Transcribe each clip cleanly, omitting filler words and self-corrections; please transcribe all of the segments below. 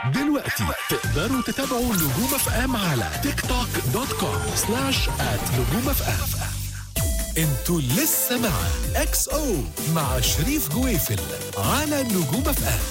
دلوقتي تقدروا تتابعوا نجوم اف ام على تيك توك .com/@نجوم اف ام. انتوا لسه مع اكس او مع شريف جويفل على نجوم اف ام.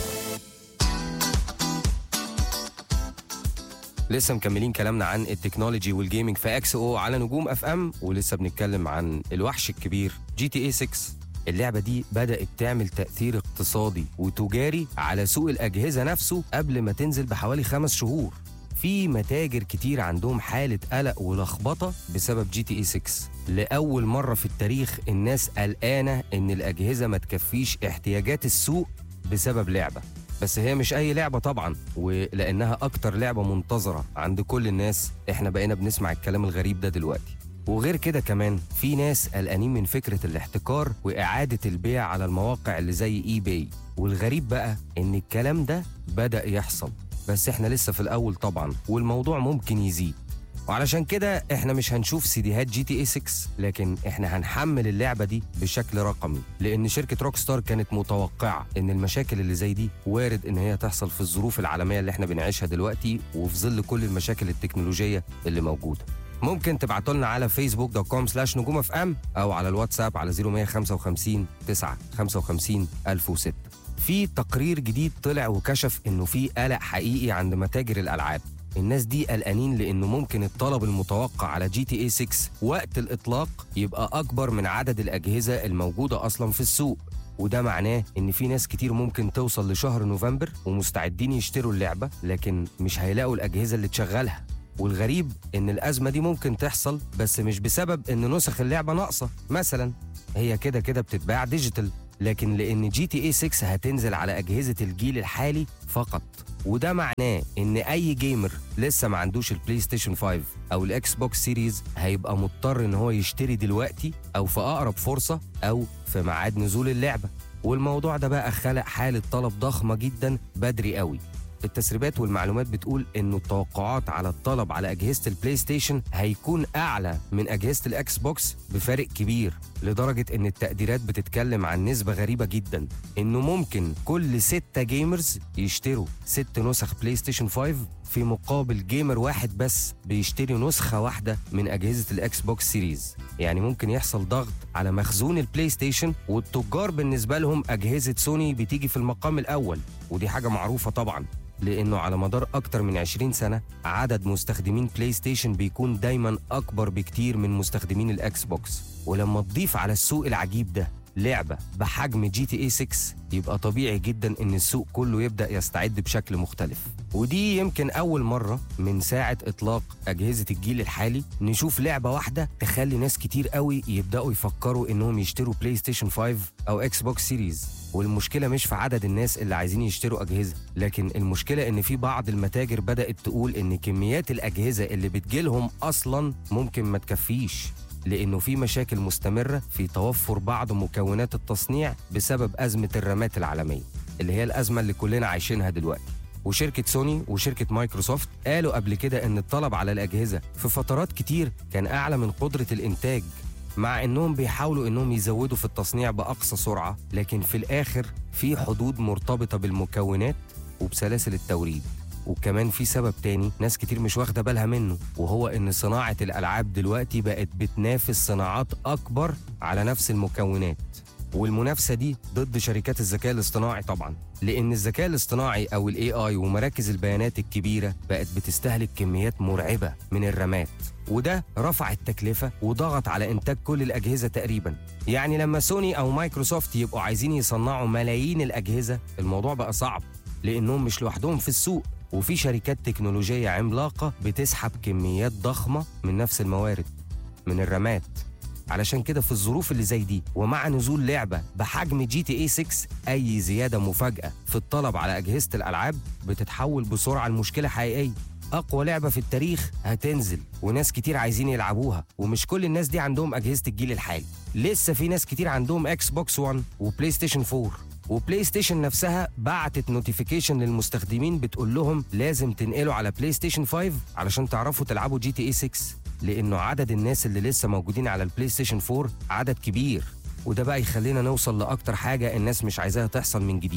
لسه مكملين كلامنا عن التكنولوجي والجيمنج في اكس او على نجوم اف ام، ولسه بنتكلم عن الوحش الكبير GTA 6. اللعبة دي بدأت تعمل تأثير اقتصادي وتجاري على سوق الأجهزة نفسه قبل ما تنزل بحوالي 5 شهور. في متاجر كتير عندهم حالة قلق ولخبطة بسبب GTA 6. لأول مرة في التاريخ الناس قلقانة إن الأجهزة ما تكفيش احتياجات السوق بسبب لعبة. بس هي مش أي لعبة طبعاً، ولأنها أكتر لعبة منتظرة عند كل الناس إحنا بقينا بنسمع الكلام الغريب ده دلوقتي. وغير كده كمان في ناس قلقانين من فكرة الاحتكار وإعادة البيع على المواقع اللي زي اي باي. والغريب بقى إن الكلام ده بدأ يحصل، بس إحنا لسه في الأول طبعاً، والموضوع ممكن يزيد. وعلشان كده إحنا مش هنشوف سيديهات GTA 6، لكن إحنا هنحمل اللعبة دي بشكل رقمي، لأن شركة روك ستار كانت متوقعة إن المشاكل اللي زي دي وارد إن هي تحصل في الظروف العالمية اللي إحنا بنعيشها دلوقتي، وفي ظل كل المشاكل التكنولوجية اللي موجودة. ممكن تبعتوا لنا على facebook.com/نجوم اف ام او على الواتساب على 0155 955 1006. في تقرير جديد طلع وكشف انه في قلق حقيقي عند متاجر الالعاب. الناس دي قلقانين لانه ممكن الطلب المتوقع على GTA 6 وقت الاطلاق يبقى اكبر من عدد الاجهزه الموجوده اصلا في السوق، وده معناه ان في ناس كتير ممكن توصل لشهر نوفمبر ومستعدين يشتروا اللعبه، لكن مش هيلاقوا الاجهزه اللي تشغلها. والغريب إن الأزمة دي ممكن تحصل بس مش بسبب إن نسخ اللعبة ناقصة مثلا، هي كده بتتباع ديجيتال، لكن لأن GTA 6 هتنزل على أجهزة الجيل الحالي فقط. وده معناه إن أي جيمر لسه ما عندوش البلاي ستيشن 5 أو الإكس بوكس سيريز هيبقى مضطر إن هو يشتري دلوقتي أو في أقرب فرصة أو في ميعاد نزول اللعبة. والموضوع ده بقى خلق حالة طلب ضخمة جدا بدري قوي. التسريبات والمعلومات بتقول إنه التوقعات على الطلب على أجهزة البلاي ستيشن هيكون أعلى من أجهزة الإكس بوكس بفارق كبير، لدرجة إن التقديرات بتتكلم عن نسبة غريبة جدا، إنه ممكن كل 6 جيمرز يشتروا 6 نسخ بلاي ستيشن 5 في مقابل جيمر واحد بس بيشتري نسخة واحدة من أجهزة الإكس بوكس سيريز. يعني ممكن يحصل ضغط على مخزون البلاي ستيشن، والتجار بالنسبة لهم أجهزة سوني بتيجي في المقام الأول، ودي حاجة معروفة طبعاً، لأنه على مدار أكتر من 20 سنة عدد مستخدمين بلاي ستيشن بيكون دايماً أكبر بكتير من مستخدمين الإكس بوكس. ولما تضيف على السوق العجيب ده لعبة بحجم GTA 6 يبقى طبيعي جدا إن السوق كله يبدأ يستعد بشكل مختلف. ودي يمكن أول مرة من ساعة إطلاق أجهزة الجيل الحالي نشوف لعبة واحدة تخلي ناس كتير قوي يبدأوا يفكروا إنهم يشتروا بلاي ستيشن 5 أو إكس بوكس سيريز. والمشكلة مش في عدد الناس اللي عايزين يشتروا أجهزة، لكن المشكلة إن في بعض المتاجر بدأت تقول إن كميات الأجهزة اللي بتجيلهم أصلاً ممكن ما تكفيش، لأنه في مشاكل مستمرة في توفر بعض مكونات التصنيع بسبب أزمة الرامات العالمية اللي هي الأزمة اللي كلنا عايشينها دلوقتي. وشركة سوني وشركة مايكروسوفت قالوا قبل كده إن الطلب على الأجهزة في فترات كتير كان أعلى من قدرة الإنتاج، مع إنهم بيحاولوا إنهم يزودوا في التصنيع بأقصى سرعة، لكن في الآخر في حدود مرتبطة بالمكونات وبسلاسل التوريد. وكمان في سبب تاني ناس كتير مش واخدة بالها منه، وهو إن صناعة الألعاب دلوقتي بقت بتنافس صناعات أكبر على نفس المكونات، والمنافسة دي ضد شركات الذكاء الاصطناعي طبعا، لأن الذكاء الاصطناعي أو AI ومراكز البيانات الكبيرة بقت بتستهلك كميات مرعبة من الرامات، وده رفع التكلفة وضغط على إنتاج كل الأجهزة تقريبا. يعني لما سوني أو مايكروسوفت يبقوا عايزين يصنعوا ملايين الأجهزة الموضوع بقى صعب، لأنهم مش لوحدهم في السوق، وفي شركات تكنولوجية عملاقة بتسحب كميات ضخمة من نفس الموارد من الرامات. علشان كده في الظروف اللي زي دي ومع نزول لعبة بحجم GTA 6 أي زيادة مفاجأة في الطلب على أجهزة الألعاب بتتحول بسرعة لمشكلة حقيقية. أقوى لعبة في التاريخ هتنزل وناس كتير عايزين يلعبوها، ومش كل الناس دي عندهم أجهزة الجيل الحالي، لسه في ناس كتير عندهم إكس بوكس 1 وبلاي ستيشن 4. وبلاي ستيشن نفسها بعتت نوتيفيكيشن للمستخدمين بتقول لهم لازم تنقلوا على بلاي ستيشن 5 علشان تعرفوا تلعبوا GTA 6، لأنه عدد الناس اللي لسه موجودين على البلاي ستيشن 4 عدد كبير. وده بقى يخلينا نوصل لأكتر حاجة الناس مش عايزاها تحصل من جديد،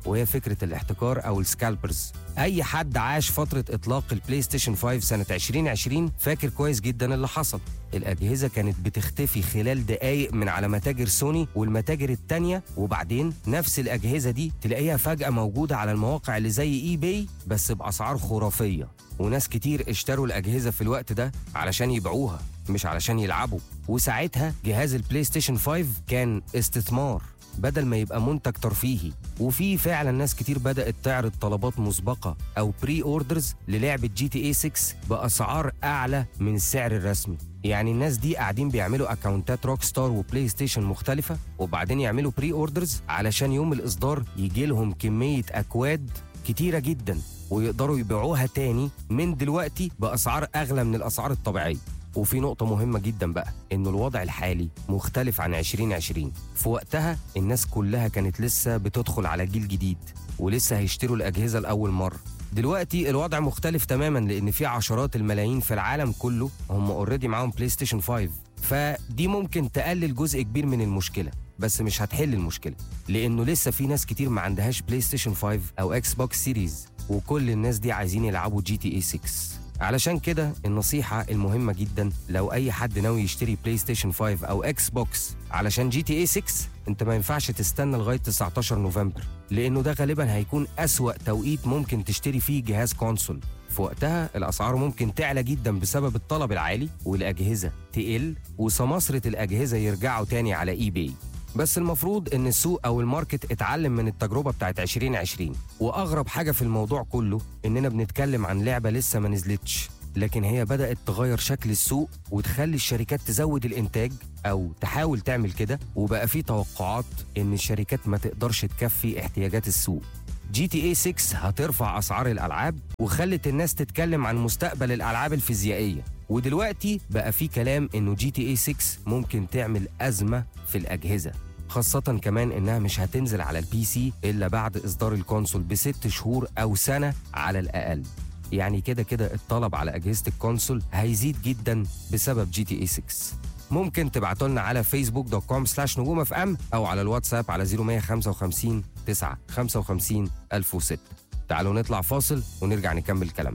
وهي فكرة الاحتكار أو السكالبرز. أي حد عاش فترة إطلاق البلاي ستيشن 5 سنة 2020 فاكر كويس جدا اللي حصل. الأجهزة كانت بتختفي خلال دقايق من على متاجر سوني والمتاجر التانية، وبعدين نفس الأجهزة دي تلاقيها فجأة موجودة على المواقع اللي زي اي باي بس بأسعار خرافية. وناس كتير اشتروا الأجهزة في الوقت ده علشان يبيعوها مش علشان يلعبوا. وساعتها جهاز البلاي ستيشن 5 كان استثمار بدل ما يبقى منتج ترفيهي. وفي فعلا ناس كتير بدأت تعرض طلبات مسبقة أو بري اوردرز للعبة جي تي اي 6 بأسعار أعلى من السعر الرسمي. يعني الناس دي قاعدين بيعملوا اكاونتات روك ستار وبلاي ستيشن مختلفة وبعدين يعملوا بري اوردرز علشان يوم الإصدار يجي لهم كمية أكواد كتيرة جدا ويقدروا يبيعوها تاني من دلوقتي بأسعار أغلى من الأسعار الطبيعية. وفي نقطة مهمة جدا بقى، إنه الوضع الحالي مختلف عن 2020. في وقتها الناس كلها كانت لسه بتدخل على جيل جديد ولسه هيشتروا الأجهزة لأول مرة. دلوقتي الوضع مختلف تماما لأن في عشرات الملايين في العالم كله هم اوريدي معاهم بلاي ستيشن 5، فدي ممكن تقلل جزء كبير من المشكلة بس مش هتحل المشكلة، لأنه لسه في ناس كتير ما عندهاش بلاي ستيشن 5 أو اكس بوكس سيريز، وكل الناس دي عايزين يلعبوا جي تي اي 6. علشان كده النصيحة المهمة جدا لو أي حد ناوي يشتري بلاي ستيشن 5 أو اكس بوكس علشان جي تي اي 6، انت ما ينفعش تستنى لغاية 19 نوفمبر، لأنه ده غالبا هيكون أسوأ توقيت ممكن تشتري فيه جهاز كونسول. في وقتها الأسعار ممكن تعلى جدا بسبب الطلب العالي والأجهزة تقل وسماسرة الأجهزة يرجعوا تاني على اي باي. بس المفروض ان السوق او الماركت اتعلم من التجربة بتاعت 2020. واغرب حاجة في الموضوع كله اننا بنتكلم عن لعبة لسه ما نزلتش، لكن هي بدأت تغير شكل السوق وتخلي الشركات تزود الانتاج او تحاول تعمل كده، وبقى في توقعات ان الشركات ما تقدرش تكفي احتياجات السوق. جي تي اي 6 هترفع اسعار الالعاب وخلت الناس تتكلم عن مستقبل الالعاب الفيزيائية، ودلوقتي بقى في كلام انه جي تي اي 6 ممكن تعمل أزمة في الأجهزة، خاصة كمان انها مش هتنزل على البي سي الا بعد اصدار الكونسول ب6 شهور او سنة على الاقل. يعني كده كده الطلب على اجهزة الكونسول هيزيد جدا بسبب جي تي اي 6. ممكن تبعتوا لنا على facebook.com/نجوم اف ام او على الواتساب على 0155 9 55 1006. تعالوا نطلع فاصل ونرجع نكمل كلامنا.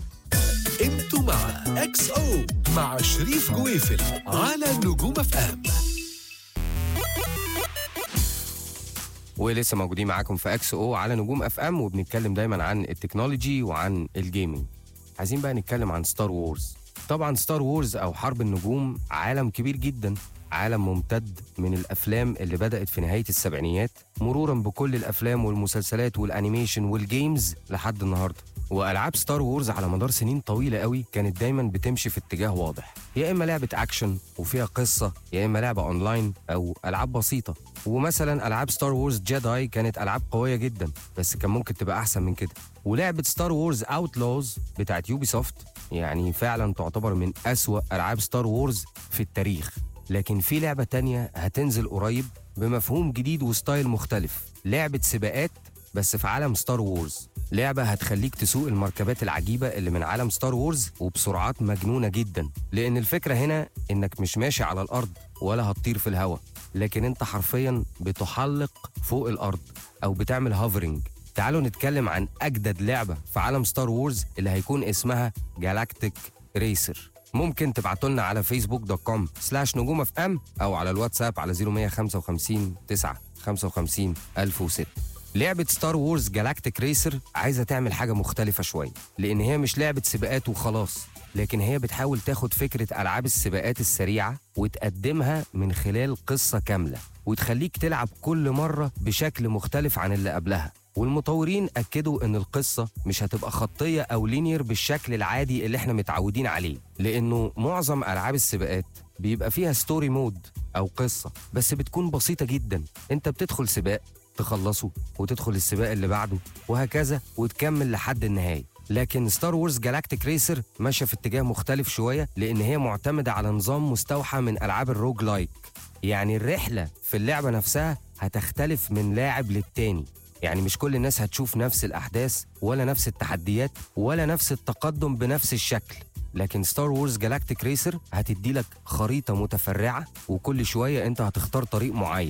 انتوا مع اكس او مع شريف جويفل على نجوم اف ام. ولسه موجودين معاكم في اكس او على نجوم اف ام وبنتكلم دايما عن التكنولوجي وعن الجيمنج. عايزين بقى نتكلم عن ستار وورز. طبعا ستار وورز او حرب النجوم عالم كبير جدا، عالم ممتد من الافلام اللي بدأت في نهاية السبعينيات مرورا بكل الافلام والمسلسلات والانيميشن والجيمز لحد النهارده. والعاب ستار وورز على مدار سنين طويله قوي كانت دايما بتمشي في اتجاه واضح، يا اما لعبه اكشن وفيها قصه، يا اما لعبه اونلاين او العاب بسيطه. ومثلا العاب ستار وورز جيداي كانت العاب قويه جدا بس كان ممكن تبقى احسن من كده. ولعبه ستار وورز اوتلوز بتاعت يوبي سوفت يعني فعلا تعتبر من اسوأ العاب ستار وورز في التاريخ. لكن في لعبه تانية هتنزل قريب بمفهوم جديد وستايل مختلف، لعبه سباقات بس في عالم ستار وورز. لعبة هتخليك تسوق المركبات العجيبة اللي من عالم ستار وورز وبسرعات مجنونة جدا، لأن الفكرة هنا إنك مش ماشي على الأرض ولا هتطير في الهواء، لكن أنت حرفيا بتحلق فوق الأرض أو بتعمل هوفرنج. تعالوا نتكلم عن أجدد لعبة في عالم ستار وورز اللي هيكون اسمها جالاكتيك ريسر. ممكن تبعتوا لنا على facebook.com/نجوم اف ام او على الواتساب على 0155 9 55 1006. لعبة ستار وورز جالاكتيك ريسر عايزة تعمل حاجة مختلفة شوية، لأن هي مش لعبة سباقات وخلاص، لكن هي بتحاول تاخد فكرة ألعاب السباقات السريعة وتقدمها من خلال قصة كاملة وتخليك تلعب كل مرة بشكل مختلف عن اللي قبلها. والمطورين أكدوا إن القصة مش هتبقى خطية أو لينير بالشكل العادي اللي احنا متعودين عليه، لأنه معظم ألعاب السباقات بيبقى فيها ستوري مود أو قصة بس بتكون بسيطة جدا. انت بتدخل سباق تخلصه وتدخل السباق اللي بعده وهكذا وتكمل لحد النهاية. لكن ستار وورز جالاكتيك ريسر ماشية في اتجاه مختلف شوية، لأن هي معتمدة على نظام مستوحى من ألعاب الروج لايك. يعني الرحلة في اللعبة نفسها هتختلف من لاعب للتاني، يعني مش كل الناس هتشوف نفس الأحداث ولا نفس التحديات ولا نفس التقدم بنفس الشكل. لكن ستار وورز جالاكتيك ريسر هتدي لك خريطة متفرعة وكل شوية انت هتختار طريق معين.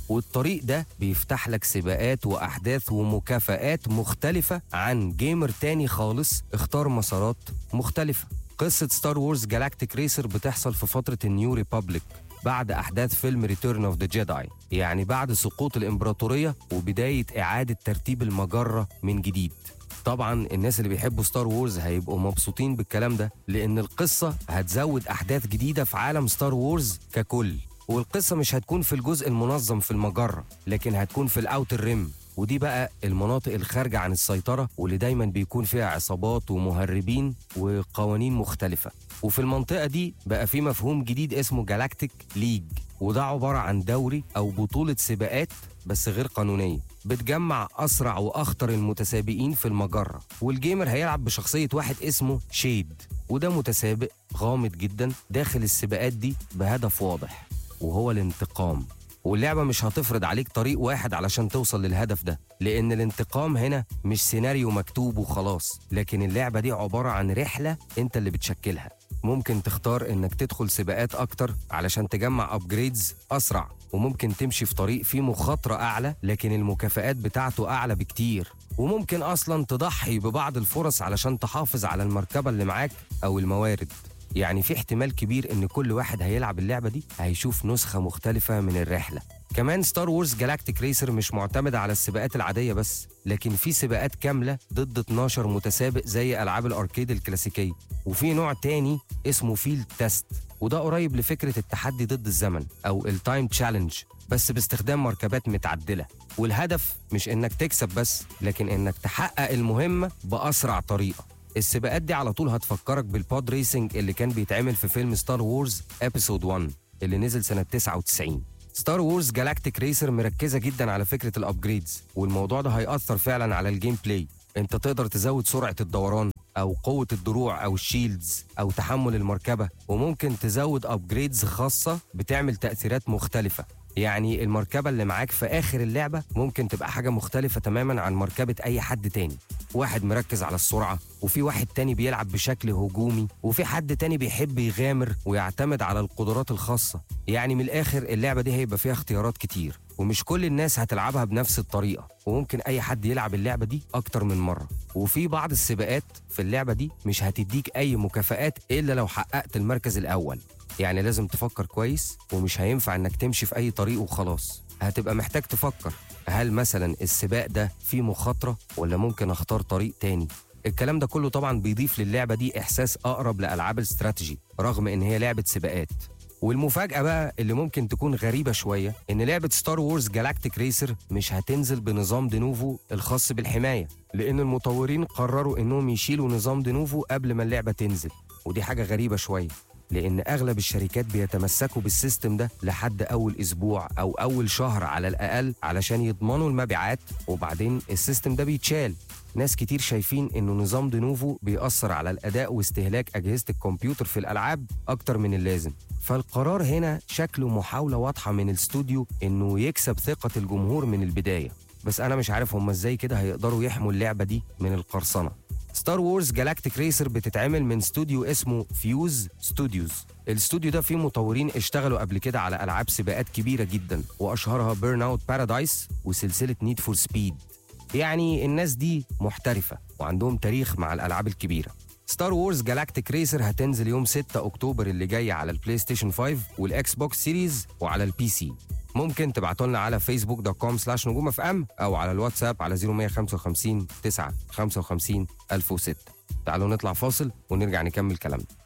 والطريق ده بيفتح لك سباقات وأحداث ومكافآت مختلفة عن جيمر تاني خالص اختار مسارات مختلفة. قصة ستار وورز جالاكتيك ريسر بتحصل في فترة النيو ريبابليك بعد أحداث فيلم ريتيرن اوف ذا جيداي، يعني بعد سقوط الإمبراطورية وبداية إعادة ترتيب المجرة من جديد. طبعا الناس اللي بيحبوا ستار وورز هيبقوا مبسوطين بالكلام ده، لأن القصة هتزود أحداث جديدة في عالم ستار وورز ككل. والقصة مش هتكون في الجزء المنظم في المجرة، لكن هتكون في الأوتر ريم، ودي بقى المناطق الخارجة عن السيطرة واللي دايما بيكون فيها عصابات ومهربين وقوانين مختلفة. وفي المنطقة دي بقى في مفهوم جديد اسمه جالاكتيك ليج، وده عبارة عن دوري أو بطولة سباقات بس غير قانونية بتجمع أسرع وأخطر المتسابقين في المجرة. والجيمر هيلعب بشخصية واحد اسمه شيد، وده متسابق غامض جدا داخل السباقات دي بهدف واضح وهو الانتقام. واللعبة مش هتفرض عليك طريق واحد علشان توصل للهدف ده، لأن الانتقام هنا مش سيناريو مكتوب وخلاص، لكن اللعبة دي عبارة عن رحلة انت اللي بتشكلها. ممكن تختار انك تدخل سباقات اكتر علشان تجمع ابجريدز اسرع، وممكن تمشي في طريق فيه مخاطرة اعلى لكن المكافآت بتاعته اعلى بكتير، وممكن اصلا تضحي ببعض الفرص علشان تحافظ على المركبة اللي معاك او الموارد. يعني في احتمال كبير ان كل واحد هيلعب اللعبة دي هيشوف نسخة مختلفة من الرحلة. كمان ستار وورز جالاكتيك ريسر مش معتمدة على السباقات العادية بس، لكن في سباقات كاملة ضد 12 متسابق زي ألعاب الأركيد الكلاسيكية. وفي نوع تاني اسمه فيلد تيست، وده قريب لفكرة التحدي ضد الزمن أو التايم تشالنج بس باستخدام مركبات متعدلة. والهدف مش إنك تكسب بس، لكن إنك تحقق المهمة بأسرع طريقة. السباقات دي على طول هتفكرك بالبود ريسنج اللي كان بيتعمل في فيلم ستار وورز ابيسود 1 اللي نزل سنة 99. ستار وورز جالاكتيك ريسر مركزة جدا على فكرة الابجريدز، والموضوع ده هيأثر فعلا على الجيم بلاي. انت تقدر تزود سرعة الدوران او قوة الدروع او الشيلدز او تحمل المركبة، وممكن تزود ابجريدز خاصة بتعمل تأثيرات مختلفة. يعني المركبة اللي معاك في آخر اللعبة ممكن تبقى حاجة مختلفة تماما عن مركبة أي حد تاني. واحد مركز على السرعة، وفي واحد تاني بيلعب بشكل هجومي، وفي حد تاني بيحب يغامر ويعتمد على القدرات الخاصة. يعني من الآخر اللعبة دي هيبقى فيها اختيارات كتير، ومش كل الناس هتلعبها بنفس الطريقة، وممكن أي حد يلعب اللعبة دي أكتر من مرة. وفي بعض السباقات في اللعبة دي مش هتديك أي مكافآت إلا لو حققت المركز الأول. يعني لازم تفكر كويس، ومش هينفع انك تمشي في اي طريق وخلاص. هتبقى محتاج تفكر، هل مثلا السباق ده فيه مخاطرة ولا ممكن اختار طريق تاني؟ الكلام ده كله طبعا بيضيف للعبة دي احساس اقرب لألعاب الاستراتيجي رغم ان هي لعبة سباقات. والمفاجأة بقى اللي ممكن تكون غريبة شوية ان لعبة ستار وورز جالاكتيك ريسر مش هتنزل بنظام دينوفو الخاص بالحماية، لان المطورين قرروا انهم يشيلوا نظام دينوفو قبل ما اللعبة تنزل. ودي حاجة غريبة شوية، لأن أغلب الشركات بيتمسكوا بالسيستم ده لحد أول أسبوع أو أول شهر على الأقل علشان يضمنوا المبيعات، وبعدين السيستم ده بيتشال. ناس كتير شايفين إنه نظام دينوفو بيأثر على الأداء واستهلاك أجهزة الكمبيوتر في الألعاب أكتر من اللازم. فالقرار هنا شكله محاولة واضحة من الاستوديو إنه يكسب ثقة الجمهور من البداية. بس أنا مش عارف هم إزاي كده هيقدروا يحموا اللعبة دي من القرصنة. ستار وورز جالاكتيك ريسر بتتعمل من استوديو اسمه فيوز ستوديوز. الاستوديو ده فيه مطورين اشتغلوا قبل كده على ألعاب سباقات كبيرة جدا، وأشهرها بيرن اوت بارادايس وسلسلة نيد فور سبيد. يعني الناس دي محترفة وعندهم تاريخ مع الألعاب الكبيرة. ستار وورز جالاكتيك ريسر هتنزل يوم 6 أكتوبر اللي جاي على البلاي ستيشن 5 والإكس بوكس سيريز وعلى البي سي. ممكن تبعتوا لنا على facebook.com/نجوم FM أو على الواتساب على 0155 9 55 1006. تعالوا نطلع فاصل ونرجع نكمل كلامنا.